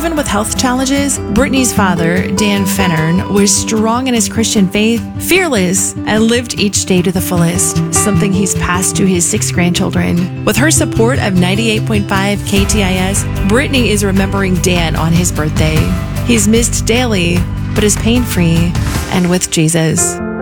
Even with health challenges, Brittany's father, Dan Fennern, was strong in his Christian faith, fearless, and lived each day to the fullest, something he's passed to his 6 grandchildren. With her support of 98.5 KTIS, Brittany is remembering Dan on his birthday. He's missed daily, but is pain-free and with Jesus.